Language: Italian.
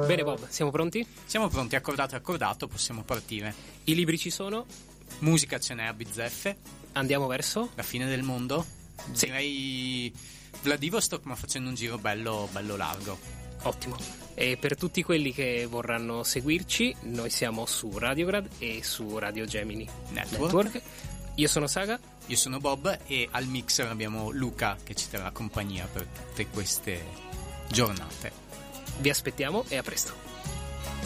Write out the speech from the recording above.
Bene Bob, siamo pronti? Siamo pronti, accordato, possiamo partire. I libri ci sono? Musica ce n'è a bizzeffe. Andiamo verso? La fine del mondo? Sì. Direi Vladivostok, ma facendo un giro bello largo. Ottimo. E per tutti quelli che vorranno seguirci, noi siamo su Radiograd e su Radio Gemini Network. Io sono Saga. Io sono Bob e al mixer abbiamo Luca che ci terrà compagnia per tutte queste giornate. Vi aspettiamo e a presto.